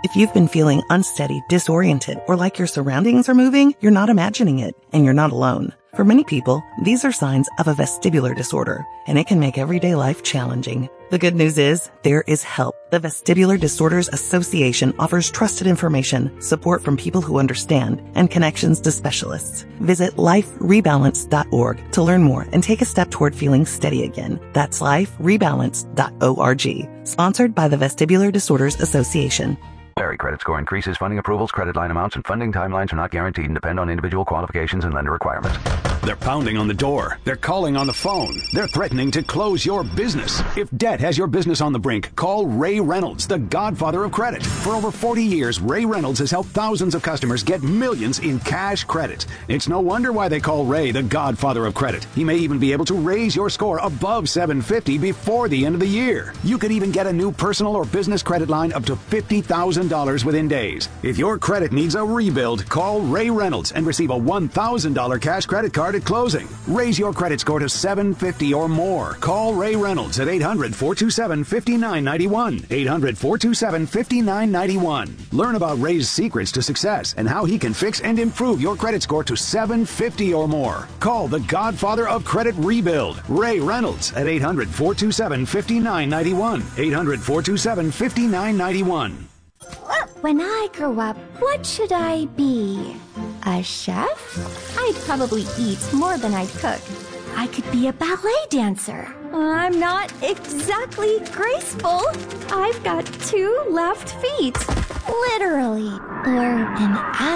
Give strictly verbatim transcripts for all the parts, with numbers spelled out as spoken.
If you've been feeling unsteady, disoriented, or like your surroundings are moving, you're not imagining it, and you're not alone. For many people, these are signs of a vestibular disorder, and it can make everyday life challenging. The good news is, there is help. The Vestibular Disorders Association offers trusted information, support from people who understand, and connections to specialists. Visit life rebalance dot org to learn more and take a step toward feeling steady again. That's life rebalance dot org. Sponsored by the Vestibular Disorders Association. Vary credit score increases, funding approvals, credit line amounts, and funding timelines are not guaranteed and depend on individual qualifications and lender requirements. They're pounding on the door. They're calling on the phone. They're threatening to close your business. If debt has your business on the brink, call Ray Reynolds, the godfather of credit. For over forty years, Ray Reynolds has helped thousands of customers get millions in cash credit. It's no wonder why they call Ray the godfather of credit. He may even be able to raise your score above seven fifty before the end of the year. You could even get a new personal or business credit line up to fifty thousand dollars within days. If your credit needs a rebuild, call Ray Reynolds and receive a one thousand dollars cash credit card at closing. Raise your credit score to seven fifty or more. Call Ray Reynolds at eight hundred, four two seven, five nine nine one. eight hundred, four two seven, five nine nine one. Learn about Ray's secrets to success and how he can fix and improve your credit score to seven fifty or more. Call the godfather of credit rebuild, Ray Reynolds, at eight hundred, four two seven, five nine nine one. eight hundred, four two seven, five nine nine one. When I grow up, what should I be? A chef? I'd probably eat more than I'd cook. I could be a ballet dancer. I'm not exactly graceful. I've got two left feet. Literally. Or an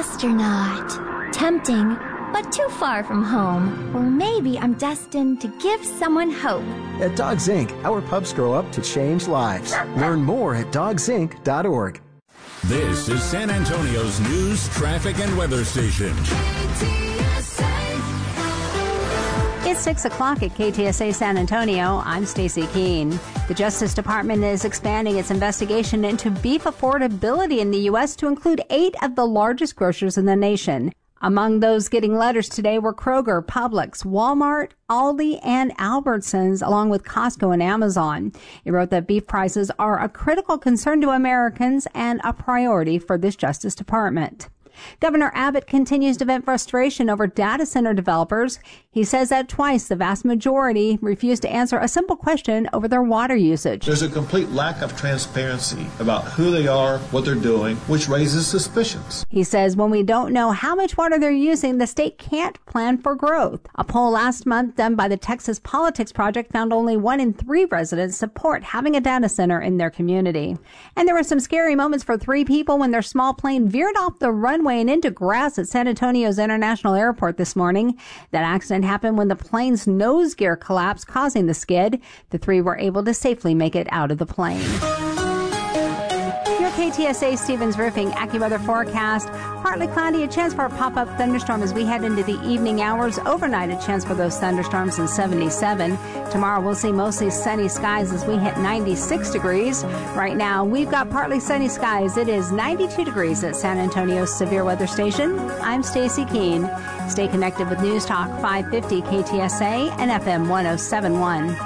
astronaut. Tempting, but too far from home. Or maybe I'm destined to give someone hope. At Dogs Incorporated, our pups grow up to change lives. Learn more at dogs inc dot org. This is San Antonio's news, traffic, and weather station. It's six o'clock at K T S A San Antonio. I'm Stacy Keene. The Justice Department is expanding its investigation into beef affordability in the U S to include eight of the largest grocers in the nation. Among those getting letters today were Kroger, Publix, Walmart, Aldi, and Albertsons, along with Costco and Amazon. It wrote that beef prices are a critical concern to Americans and a priority for this Justice Department. Governor Abbott continues to vent frustration over data center developers. He says that twice the vast majority refused to answer a simple question over their water usage. There's a complete lack of transparency about who they are, what they're doing, which raises suspicions. He says when we don't know how much water they're using, the state can't plan for growth. A poll last month done by the Texas Politics Project found only one in three residents support having a data center in their community. And there were some scary moments for three people when their small plane veered off the runway and into grass at San Antonio's International Airport this morning. That accident happened when the plane's nose gear collapsed, causing the skid. The three were able to safely make it out of the plane. Your K T S A Stevens Roofing AccuWeather forecast. Partly cloudy, a chance for a pop-up thunderstorm as we head into the evening hours. Overnight, a chance for those thunderstorms in seventy-seven. Tomorrow, we'll see mostly sunny skies as we hit ninety-six degrees. Right now, we've got partly sunny skies. It is ninety-two degrees at San Antonio's Severe Weather Station. I'm Stacy Keene. Stay connected with News Talk five fifty K T S A and F M one oh seven point one.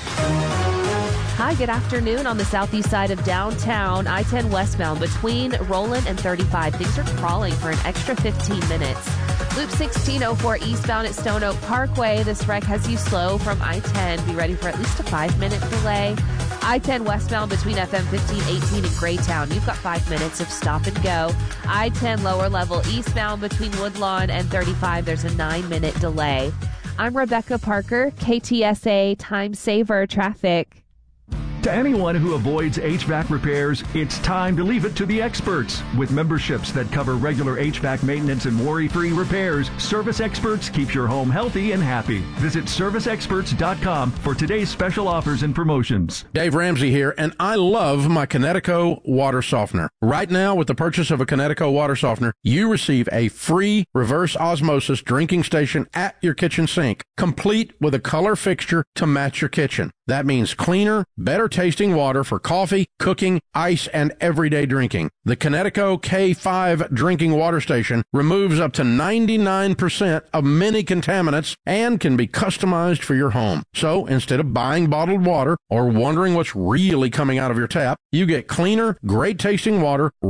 Hi, good afternoon. On the southeast side of downtown, I ten westbound between Roland and thirty-five. Things are crawling for an extra fifteen minutes. Loop sixteen oh four eastbound at Stone Oak Parkway. This wreck has you slow from I ten. Be ready for at least a five-minute delay. I ten westbound between F M fifteen eighteen and Graytown. You've got five minutes of stop and go. I ten lower level eastbound between Woodlawn and thirty-five. There's a nine-minute delay. I'm Rebecca Parker, K T S A Time Saver Traffic. To anyone who avoids H V A C repairs, it's time to leave it to the experts. With memberships that cover regular H V A C maintenance and worry-free repairs, Service Experts keeps your home healthy and happy. Visit service experts dot com for today's special offers and promotions. Dave Ramsey here, and I love my Connecticut water softener. Right now, with the purchase of a Connecticut water softener, you receive a free reverse osmosis drinking station at your kitchen sink, complete with a color fixture to match your kitchen. That means cleaner, better tasting water for coffee, cooking, ice, and everyday drinking. The Connecticut K five drinking water station removes up to ninety-nine percent of many contaminants and can be customized for your home. So instead of buying bottled water or wondering what's really coming out of your tap, you get cleaner, great tasting water